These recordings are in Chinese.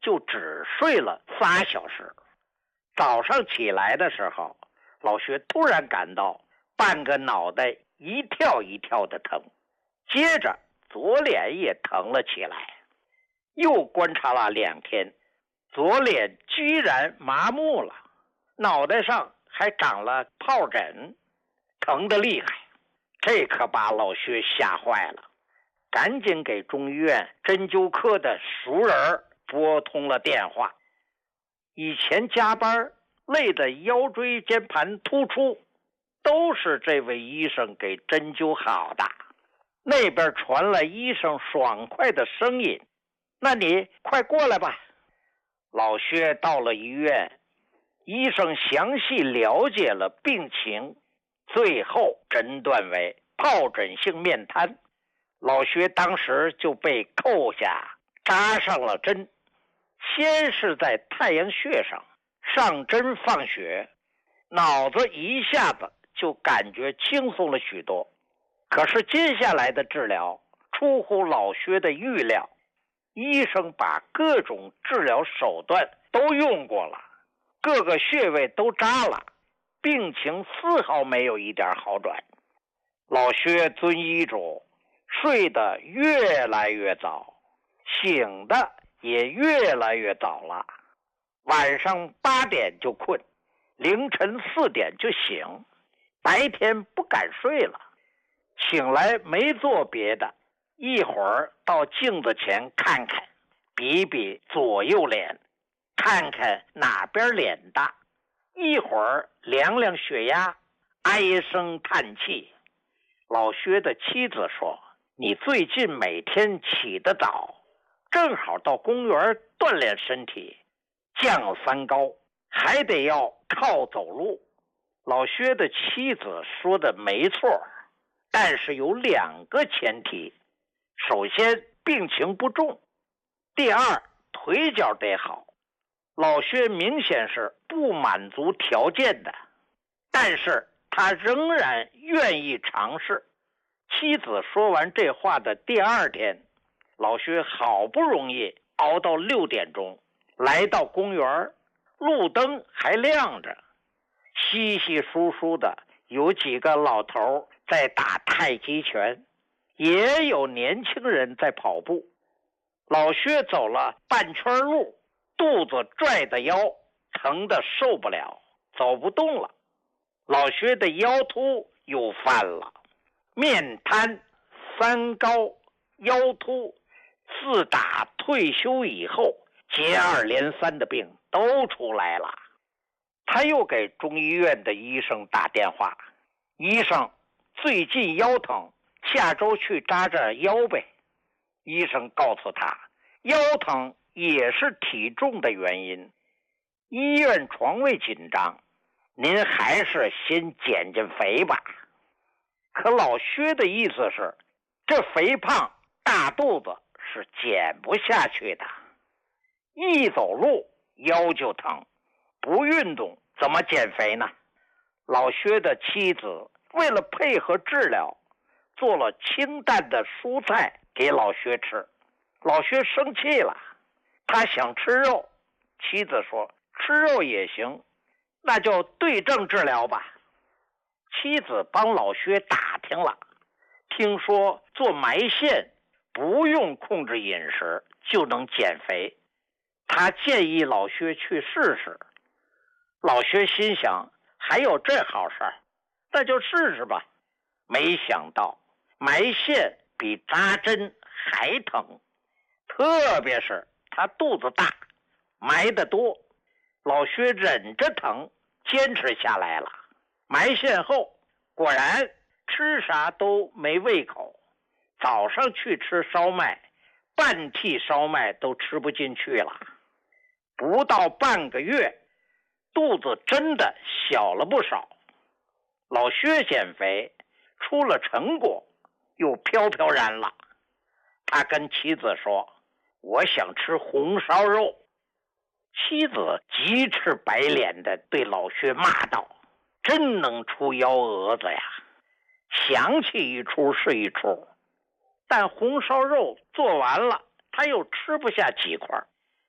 就只睡了3小时。早上起来的时候，老薛突然感到半个脑袋一跳一跳的疼，接着左脸也疼了起来。又观察了2天，左脸居然麻木了，脑袋上还长了疱疹，疼得厉害。这可把老薛吓坏了，赶紧给中医院针灸科的熟人拨通了电话。以前加班累得腰椎间盘突出，都是这位医生给针灸好的。那边传来医生爽快的声音：“那你快过来吧。”老薛到了医院，医生详细了解了病情，最后诊断为疱疹性面瘫。老薛当时就被扣下，扎上了针，先是在太阳穴上上针放血，脑子一下子就感觉轻松了许多。可是接下来的治疗出乎老薛的预料，医生把各种治疗手段都用过了，各个穴位都扎了，病情丝毫没有一点好转。老薛遵医嘱，睡得越来越早，醒的也越来越早了。晚上8点就困，凌晨4点就醒，白天不敢睡了。醒来没做别的，一会儿到镜子前看看，比比左右脸，看看哪边脸大，一会儿量量血压，唉声叹气。老薛的妻子说：“你最近每天起得早，正好到公园锻炼身体，降3高还得要靠走路。”老薛的妻子说的没错，但是有2个前提：首先病情不重，第二腿脚得好。老薛明显是不满足条件的，但是他仍然愿意尝试。妻子说完这话的第2天，老薛好不容易熬到6点钟，来到公园，路灯还亮着，稀稀疏疏的有几个老头在打太极拳，也有年轻人在跑步。老薛走了半圈路，肚子拽的腰疼得受不了，走不动了。老薛的腰突又犯了，面瘫、3高、腰突，自打退休以后接二连三的病都出来了。他又给中医院的医生打电话：“医生，最近腰疼，下周去扎扎腰呗。”医生告诉他，腰疼也是体重的原因，医院床位紧张，您还是先减减肥吧。可老薛的意思是，这肥胖大肚子是减不下去的，一走路腰就疼，不运动怎么减肥呢？老薛的妻子为了配合治疗，做了清淡的蔬菜给老薛吃。老薛生气了，他想吃肉，妻子说吃肉也行，那就对症治疗吧。妻子帮老薛打听了，听说做埋线不用控制饮食就能减肥，他建议老薛去试试。老薛心想，还有这好事儿，那就试试吧。没想到埋线比扎针还疼，特别是他肚子大，埋得多。老薛忍着疼坚持下来了，埋线后果然吃啥都没胃口，早上去吃烧麦，半屉烧麦都吃不进去了。不到半个月，肚子真的小了不少。老薛减肥出了成果，又飘飘然了。他跟妻子说：“我想吃红烧肉。”妻子急赤白脸的对老薛骂道：“真能出幺蛾子呀！想起一出是一出。”但红烧肉做完了，他又吃不下几块，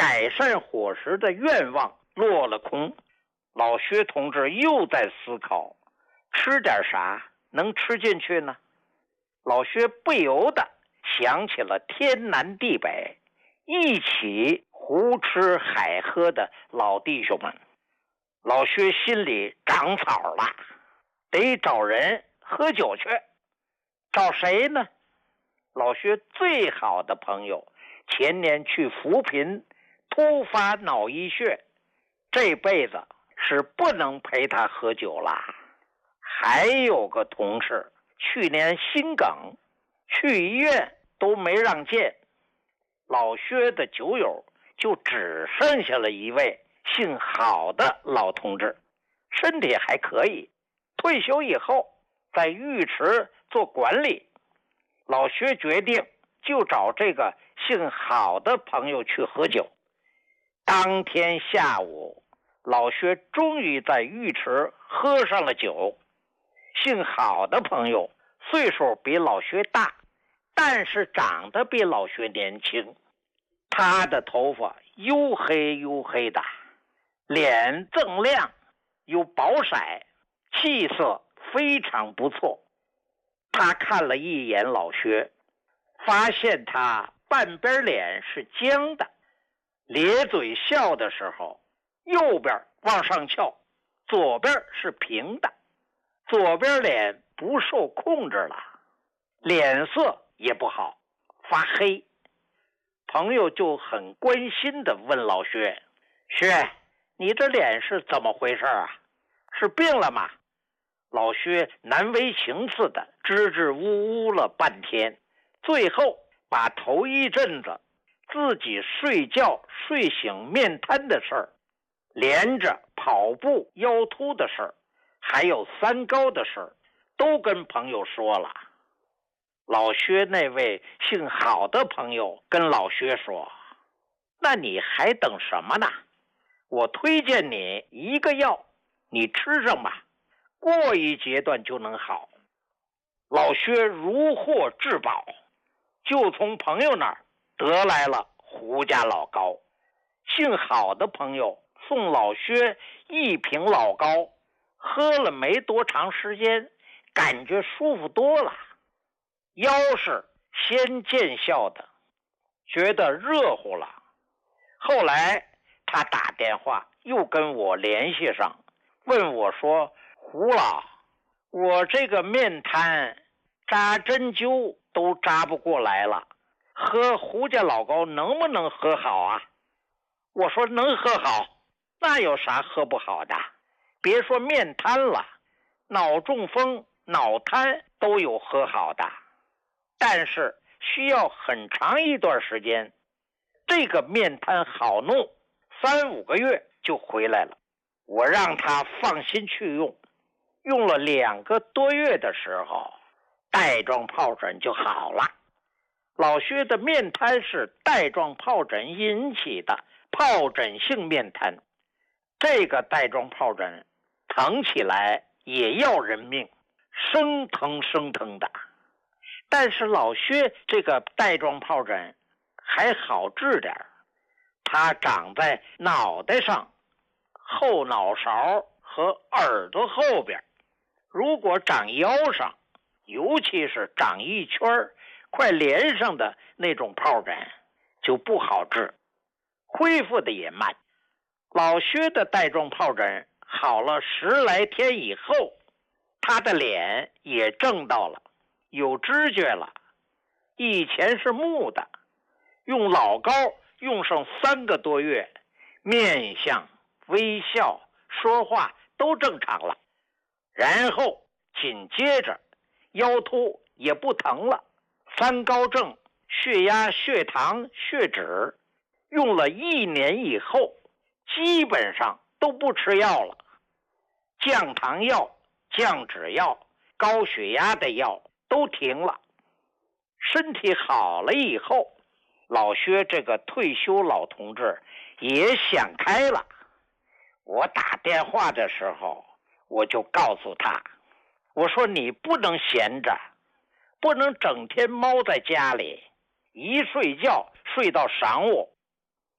改善伙食的愿望落了空。老薛同志又在思考，吃点啥能吃进去呢？老薛不由得想起了天南地北一起胡吃海喝的老弟兄们。老薛心里长草了，得找人喝酒去。找谁呢？老薛最好的朋友前年去扶贫突发脑溢血，这辈子是不能陪他喝酒了。还有个同事去年心梗，去医院都没让见。老薛的酒友就只剩下了一位姓郝的老同志，身体还可以，退休以后在浴池做管理。老薛决定就找这个姓郝的朋友去喝酒。当天下午，老薛终于在浴池喝上了酒。姓郝的朋友岁数比老薛大，但是长得比老薛年轻。他的头发黝黑黝黑的，脸锃亮有薄色，气色非常不错。他看了一眼老薛，发现他半边脸是僵的，咧嘴笑的时候右边往上翘，左边是平的，左边脸不受控制了，脸色也不好，发黑。朋友就很关心地问老薛：薛，你这脸是怎么回事啊？是病了吗？老薛难为情似的支支吾吾了半天，最后把头一阵子自己睡觉睡醒面瘫的事儿，连着跑步腰突的事儿，还有三高的事儿，都跟朋友说了。老薛那位姓郝的朋友跟老薛说：那你还等什么呢？我推荐你一个药，你吃上吧，过一阶段就能好。老薛如获至宝，就从朋友那儿得来了胡家老膏。姓郝的朋友送老薛一瓶老膏，喝了没多长时间，感觉舒服多了，腰是先见效的，觉得热乎了。后来他打电话又跟我联系上，问我说：胡老，我这个面瘫扎针灸都扎不过来了，喝胡家老膏能不能喝好啊？我说能喝好，那有啥喝不好的？别说面瘫了，脑中风、脑瘫都有喝好的，但是需要很长一段时间。这个面瘫好弄，3-5个月就回来了。我让他放心去用，用了2个多月的时候，带状疱疹就好了。老薛的面瘫是带状疱疹引起的疱疹性面瘫，这个带状疱疹疼起来也要人命，生疼生疼的。但是老薛这个带状疱疹还好治点，它长在脑袋上、后脑勺和耳朵后边。如果长腰上，尤其是长一圈快连上的那种疱疹，就不好治，恢复的也慢。老薛的带状疱疹好了10来天以后，他的脸也正到了，有知觉了。以前是木的，用老膏用上3个多月，面相、微笑、说话都正常了。然后紧接着腰突也不疼了，3高症、血压、血糖、血脂，用了1年以后，基本上都不吃药了。降糖药、降脂药、高血压的药都停了。身体好了以后，老薛这个退休老同志也想开了。我打电话的时候，我就告诉他，我说你不能闲着，不能整天猫在家里，一睡觉睡到晌午，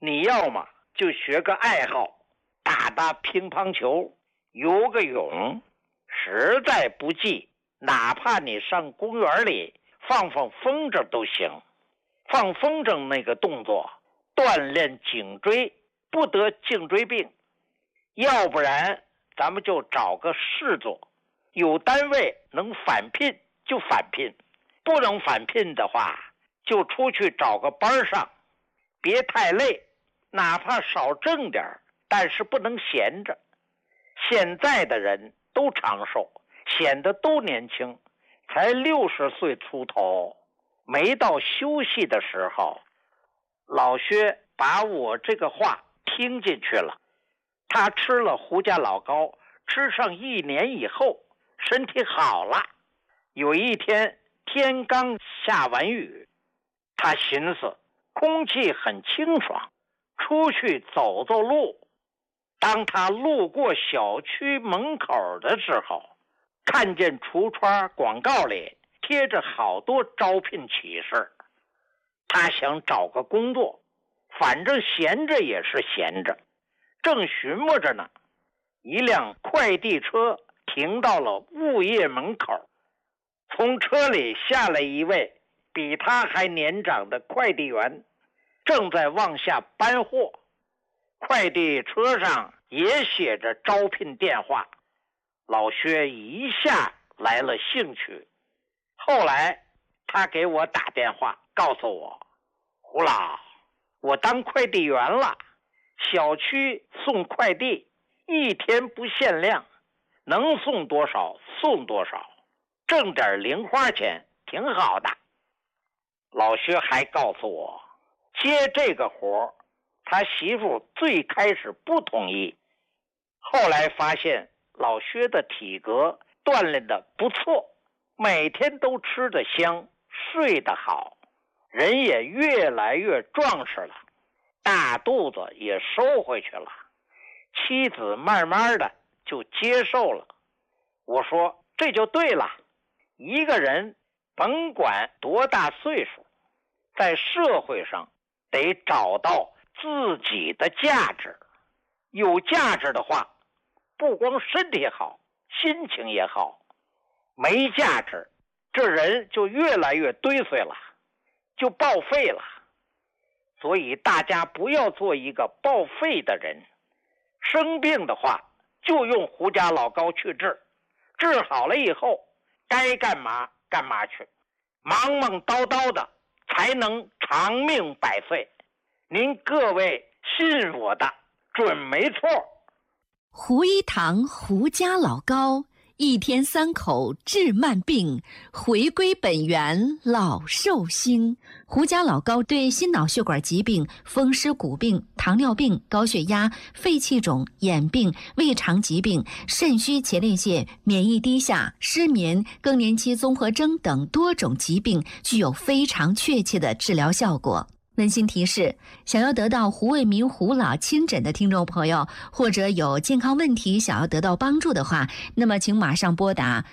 你要么就学个爱好，打打乒乓球，游个泳，实在不济，哪怕你上公园里放放风筝都行。放风筝那个动作锻炼颈椎，不得颈椎病。要不然咱们就找个事做，有单位能返聘就返聘，不能返聘的话就出去找个班上，别太累，哪怕少挣点，但是不能闲着。现在的人都长寿，显得都年轻，才60岁出头，没到休息的时候。老薛把我这个话听进去了，他吃了胡家老膏，吃上1年以后，身体好了。有一天天刚下完雨，他寻思空气很清爽，出去走走路。当他路过小区门口的时候，看见橱窗广告里贴着好多招聘启事。他想找个工作，反正闲着也是闲着，正寻摸着呢，一辆快递车停到了物业门口，从车里下来一位比他还年长的快递员，正在往下搬货。快递车上也写着招聘电话，老薛一下来了兴趣。后来他给我打电话告诉我，胡老，我当快递员了，小区送快递1天不限量，能送多少送多少，挣点零花钱挺好的。老薛还告诉我，接这个活他媳妇最开始不同意，后来发现老薛的体格锻炼的不错，每天都吃得香，睡得好，人也越来越壮实了，大肚子也收回去了。妻子慢慢的就接受了。我说这就对了，一个人甭管多大岁数，在社会上得找到自己的价值。有价值的话，不光身体好，心情也好。没价值，这人就越来越堆碎了，就报废了。所以大家不要做一个报废的人。生病的话，就用胡家老膏去治，治好了以后，该干嘛干嘛去，忙忙叨叨的才能长命百岁。您各位信我的，准没错。 胡一堂胡家老膏，1天3口治慢病，回归本源老寿星。胡家老膏对心脑血管疾病、风湿骨病、糖尿病、高血压、肺气肿、眼病、胃肠疾病、肾虚前列腺、免疫低下、失眠、更年期综合征等多种疾病具有非常确切的治疗效果。温馨提示，想要得到胡卫民胡老亲诊的听众朋友，或者有健康问题想要得到帮助的话，那么请马上拨打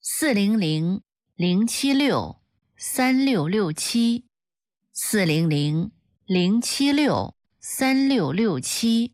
400-076-3667 400-076-3667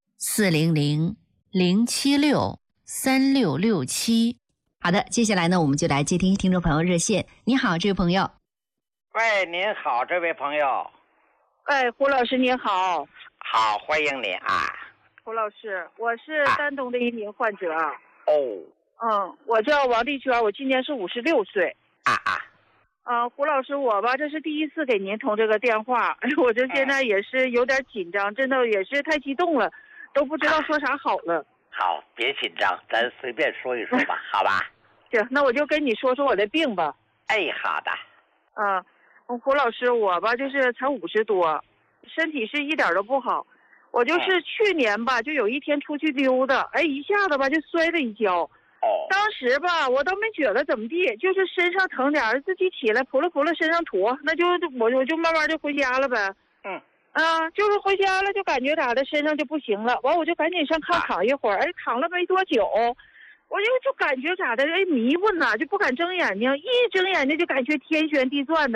400-076-3667。好的，接下来呢，我们就来接听听众朋友热线。你好，这位朋友。 喂，您好，这位朋友。 哎，胡老师您好。 好，欢迎你啊。 胡老师，我是丹东的一名患者。 哦。 我叫王丽娟，我今年是56岁。胡老师，我吧，这是第一次给您通这个电话，我这现在也是有点紧张，真的也是太激动了，都不知道说啥好了。 好，别紧张，咱随便说一说吧，好吧？ 行，那我就跟你说说我的病吧。 哎，好的。 胡老师，我吧就是才50多，身体是一点都不好。我就是去年吧，就有一天出去溜达，一下子吧就摔了一跤。当时吧我都没觉得怎么地，就是身上疼点，自己起来扑了身上土，那就我就慢慢就回家了呗。就是回家了，就感觉咋的身上就不行了，完我就赶紧上炕躺一会儿，躺了没多久，我就感觉咋的，迷糊呢，就不敢睁眼睛，一睁眼睛就感觉天旋地转的，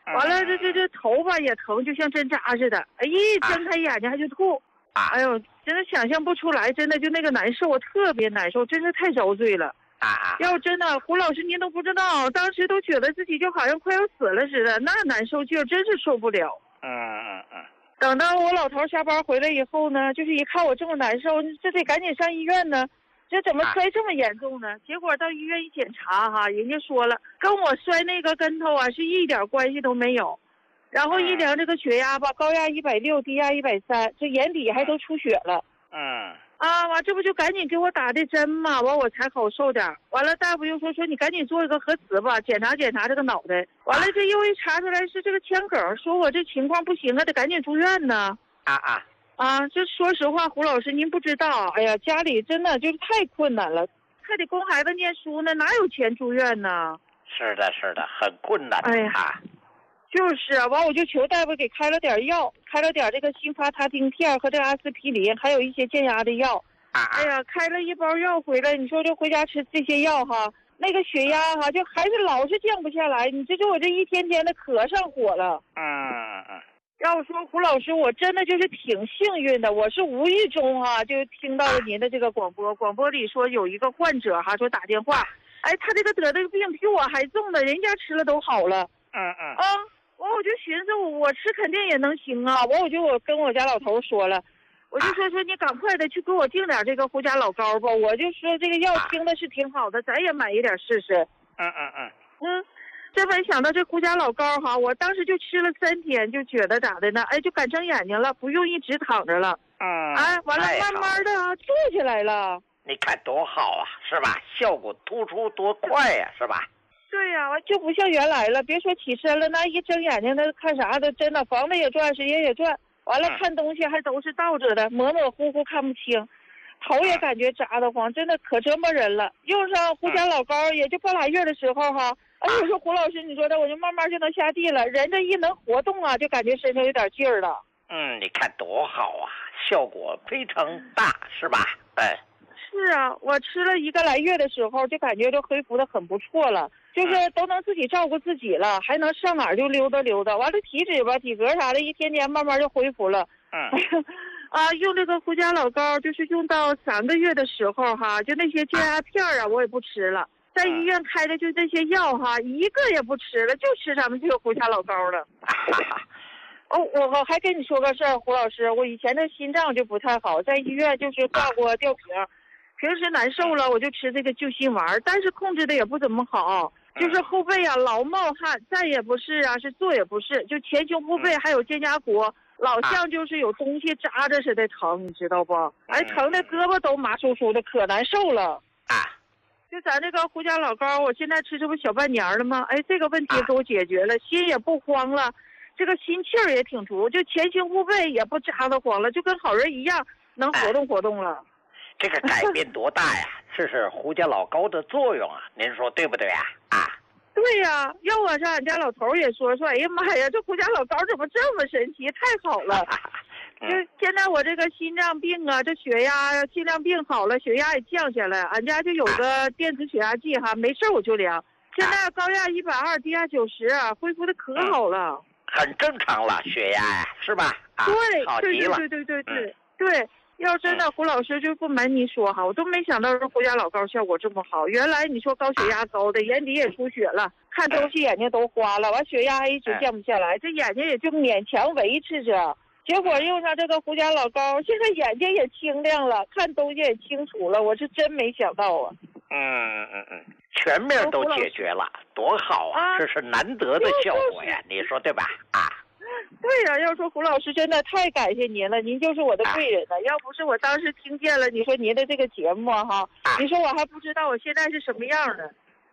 完了这头发也疼，就像针扎似的。哎，一睁开眼睛还就吐。哎呦，真的想象不出来，真的就那个难受，我特别难受，真是太遭罪了。要真的，胡老师您都不知道，当时都觉得自己就好像快要死了似的，那难受劲儿真是受不了。等到我老头下班回来以后呢，就是一看我这么难受，这得赶紧上医院呢。这怎么摔这么严重呢？结果到医院一检查哈，人家说了，跟我摔那个跟头啊是一点关系都没有。然后一量这个血压吧，高压160，低压130，这眼底还都出血了。完这不就赶紧给我打的针嘛，完我才好受点。完了大夫又说你赶紧做一个核磁吧，检查这个脑袋。完了这又一查出来是这个腔梗，说我这情况不行啊，得赶紧住院呢。这说实话，胡老师您不知道，哎呀，家里真的就是太困难了，还得供孩子念书呢，哪有钱住院呢？ 是的，很困难。 哎呀，就是啊，完我就求大夫给开了点药，开了点这个辛发他汀片和这个阿司匹林，还有一些降压的药。哎呀，开了一包药回来，你说这回家吃这些药哈，那个血压哈就还是老是降不下来，你这就我这一天天的可上火了。要说胡老师，我真的就是挺幸运的，我是无意中就听到了您的这个广播里说有一个患者说打电话，他这个得这个病比我还重呢，人家吃了都好了。完我就寻思我吃肯定也能行啊，我跟我家老头说了，我就说你赶快的去给我订点这个胡家老膏吧，我就说这个药听的是挺好的，咱也买一点试试。真没想到这胡家老膏我当时就吃了3天，就觉得咋的呢？就敢睁眼睛了，不用一直躺着了。完了慢慢的坐起来了。 你看多好啊，是吧？效果突出多快呀，是吧？ 对呀，就不像原来了。别说起身了，那一睁眼睛那看啥的，真的房子也转，时间也转。完了看东西还都是倒着的，模模糊糊看不清，头也感觉扎得慌，真的可折磨人了。用上胡家老膏也就半拉月的时候我说胡老师，你说的我就慢慢就能下地了，人这一能活动就感觉身上有点劲儿了。 你看多好啊，效果非常大，是吧？ 是啊，我吃了1个来月的时候，就感觉就恢复的很不错了，就是都能自己照顾自己了，还能上哪儿就溜达溜达。完了体脂吧、体格啥的，一天天慢慢就恢复了。用这个胡家老膏，就是用到3个月的时候就那些降压片我也不吃了。在医院开的就这些药一个也不吃了，就吃咱们这个胡家老膏了。我还跟你说个事儿，胡老师，我以前的心脏就不太好，在医院就是挂过吊瓶，平时难受了我就吃这个救心丸，但是控制的也不怎么好，就是后背老冒汗，站也不是是坐也不是，就前胸后背还有肩胛骨，老像就是有东西扎着似的疼，你知道不？疼的胳膊都麻酥酥的，可难受了。就咱这个胡家老膏，我现在吃这不小半年了吗？这个问题给我解决了，心也不慌了，这个心气儿也挺足，就前胸后背也不扎得慌了，就跟好人一样，能活动活动了。 这个改变多大呀？这是胡家老膏的作用啊，您说对不对呀？ 对呀，要我上俺家老头也说，哎呀妈呀，这胡家老膏怎么这么神奇，太好了。就现在我这个心脏病这血压心脏病好了，血压也降下来，俺家就有个电子血压计没事我就量，现在高压120，低压90，恢复的可好了。 很正常了，血压呀，是吧？ 对， 好极了。 对。要真的胡老师就不瞒你说我都没想到这胡家老膏效果这么好。原来你说高血压高的眼底也出血了，看东西眼睛都花了，完血压还一直降不下来，这眼睛也就勉强维持着。结果用上这个胡家老膏，现在眼睛也清亮了，看东西也清楚了，我是真没想到啊。 全面都解决了，多好啊！这是难得的效果呀，你说对吧？ 对呀，要说胡老师真的太感谢您了，您就是我的贵人了。要不是我当时听见了你说您的这个节目你说我还不知道我现在是什么样的。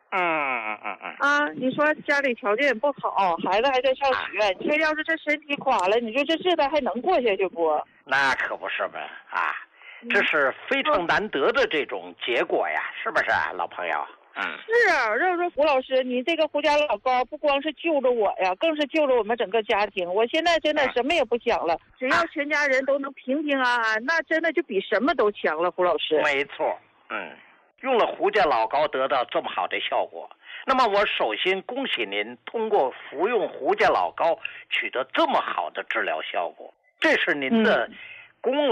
你说家里条件也不好，孩子还在上学，你说要是这身体垮了，你说这日子还能过下去不？ 那可不是嘛这是非常难得的这种结果呀，是不是老朋友？ 是啊，要说胡老师，你这个胡家老膏不光是救了我呀，更是救了我们整个家庭。我现在真的什么也不想了，只要全家人都能平平安安，那真的就比什么都强了。胡老师， 没错， 用了胡家老膏得到这么好的效果。那么我首先恭喜您通过服用胡家老膏取得这么好的治疗效果，这是您的功劳。